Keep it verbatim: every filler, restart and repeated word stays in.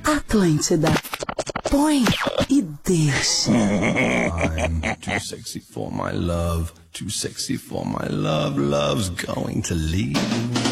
Atlântida. Põe e deixa. I'm too sexy for my love. Too sexy for my love. Love's going to leave.